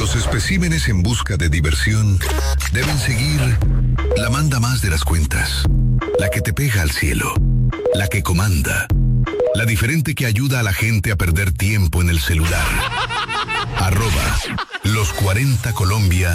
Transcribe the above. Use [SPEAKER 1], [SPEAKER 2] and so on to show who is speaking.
[SPEAKER 1] Los especímenes en busca de diversión deben seguir la manda más de las cuentas, la que te pega al cielo, la que comanda, la diferente que ayuda a la gente a perder tiempo en el celular. @los 40 Colombia